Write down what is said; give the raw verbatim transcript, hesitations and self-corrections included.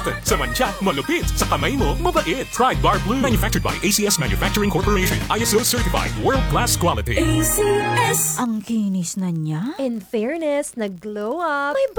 Sa mantsa, malupit. Sa kamay mo, mabait. Try Bar Blue. Manufactured by A C S Manufacturing Corporation. I S O certified. World-class quality. A C S. Ang kinis na niya. In fairness, nag-glow up. May